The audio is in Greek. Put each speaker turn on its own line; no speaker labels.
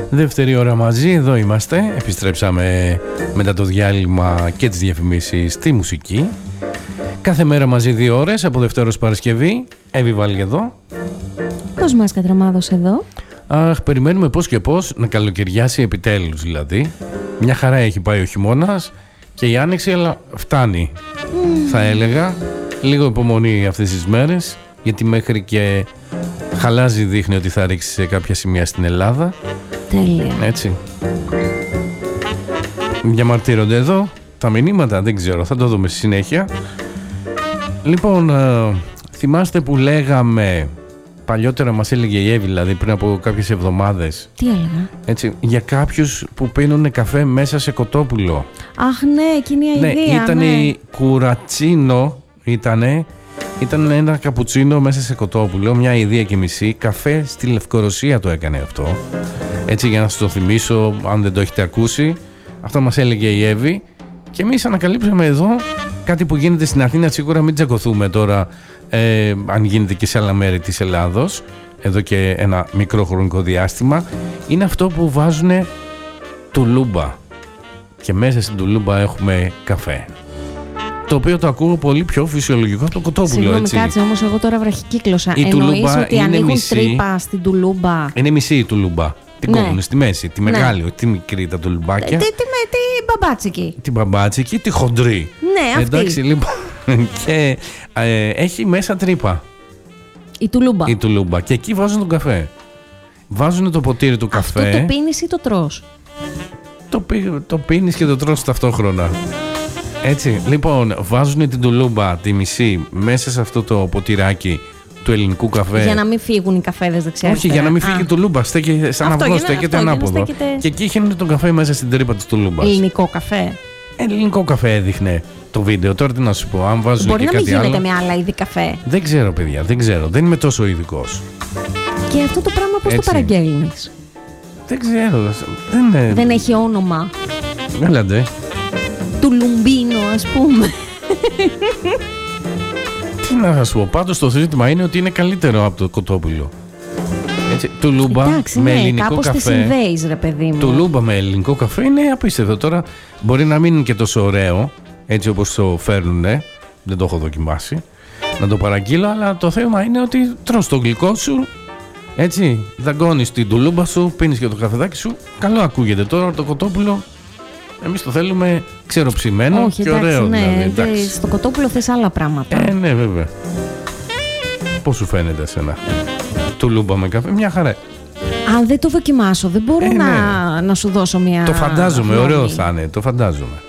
Δεύτερη ώρα μαζί, εδώ είμαστε. Επιστρέψαμε μετά το διάλειμμα και τις διαφημίσεις στη μουσική. Κάθε μέρα μαζί 2 ώρες, από Δευτέρα ως Παρασκευή. Εύη Βάλη εδώ.
Κοσμάς Κατρομάδος εδώ.
Αχ, περιμένουμε πώς και πώς να καλοκαιριάσει επιτέλους δηλαδή. Μια χαρά έχει πάει ο χειμώνας και η άνοιξη, αλλά φτάνει. Θα έλεγα. Λίγο υπομονή αυτές τις μέρες, γιατί μέχρι και χαλάζι δείχνει ότι θα ρίξει σε κάποια σημεία στην Ελλάδα.
Τέλεια.
Έτσι. Διαμαρτύρονται εδώ τα μηνύματα, δεν ξέρω, θα το δούμε στη συνέχεια. Λοιπόν, θυμάστε που λέγαμε παλιότερα, μας έλεγε η Εύη, δηλαδή πριν από κάποιες εβδομάδες.
Τι έλεγα?
Έτσι, για κάποιους που πίνουν καφέ μέσα σε κοτόπουλο.
Αχ, ναι, εκείνη η ιδέα.
Ναι, ήταν η κουρατσίνο, ήταν ένα καπουτσίνο μέσα σε κοτόπουλο, μια ιδέα και μισή. Καφέ στη Λευκορωσία το έκανε αυτό. Έτσι, για να σας το θυμίσω, αν δεν το έχετε ακούσει. Αυτό μας έλεγε η Εύη. Και εμείς ανακαλύψαμε εδώ κάτι που γίνεται στην Αθήνα. Σίγουρα μην τσακωθούμε τώρα αν γίνεται και σε άλλα μέρη της Ελλάδος, εδώ και ένα μικρό χρονικό διάστημα. Είναι αυτό που βάζουν τουλούμπα. Και μέσα στην τουλούμπα έχουμε καφέ. Το οποίο το ακούω πολύ πιο φυσιολογικό από το κοτόπουλο.
Συγγνώμη,
έτσι.
κάτσε όμως, εγώ τώρα βραχικύκλωσα.
Η
Εννοείς ότι
είναι
ανοίγουν
μισή.
τρύπα στην τουλούμπα?
Είναι μισή η τουλούμπα. Την
Ναι.
κόβουν στη μέση. Τη μεγάλη, όχι τη μικρή τα τουλουμπάκια.
Τι μπαμπάτσικη.
Την μπαμπάτσικη, τη χοντρή.
Ναι, αυτή.
Εντάξει, λοιπόν. Και έχει μέσα τρύπα.
Η τουλούμπα.
Η τουλούμπα. Και εκεί βάζουν τον καφέ. Βάζουν το ποτήρι του καφέ.
Αυτό το πίνεις ή το τρως?
Το πίνεις και το τρως ταυτόχρονα. Έτσι, λοιπόν, βάζουν την τουλούμπα τη μισή μέσα σε αυτό το ποτηράκι του ελληνικού καφέ.
Για να μην φύγουν οι καφέδες δεξιά.
Όχι, για να μην φύγει η τουλούμπα. Στέκεται σαν αυγό, στέκεται ανάποδο. Και εκεί χύνουν τον καφέ μέσα στην τρύπα της τουλούμπας.
Ελληνικό καφέ.
Ελληνικό καφέ έδειχνε το βίντεο. Τώρα τι να σου πω, αν βάζουν
Μπορεί
και
να μην
κάτι άλλο.
γίνεται με άλλα είδη καφέ.
Δεν ξέρω, παιδιά, δεν ξέρω. Δεν είμαι τόσο ειδικός.
Και αυτό το πράγμα πώς το παραγγέλνεις?
Δεν ξέρω.
Δεν έχει όνομα.
Έλαντε.
Τουλουμπίνο, ας πούμε.
Τι να σας πω, πάντως το ζήτημα είναι ότι είναι καλύτερο από το κοτόπουλο. Έτσι, τουλούμπα με ελληνικό
κάπως
καφέ.
τη συνδέεις, ρε παιδί μου.
Τουλούμπα με ελληνικό καφέ είναι απίστευτο. Τώρα μπορεί να μην είναι και τόσο ωραίο, έτσι όπως το φέρνουνε. Δεν το έχω δοκιμάσει να το παραγγείλω, αλλά το θέμα είναι ότι τρως το γλυκό σου, έτσι, δαγκώνεις την τουλούμπα σου, πίνεις και το καφεδάκι σου. Καλό ακούγεται. Τώρα το κοτόπουλο εμείς το θέλουμε ξεροψημένο.
Όχι,
και
εντάξει,
ωραίο.
Ναι,
δηλαδή,
στο κοτόπουλο θες άλλα πράγματα.
Ναι, βέβαια. Πώς σου φαίνεται εσένα τουλούμπα με καφέ? Μια χαρά.
Αν δεν το δοκιμάσω, δεν μπορώ να σου δώσω μια.
Το φαντάζομαι,
γνώμη.
ωραίο θα είναι, το φαντάζομαι.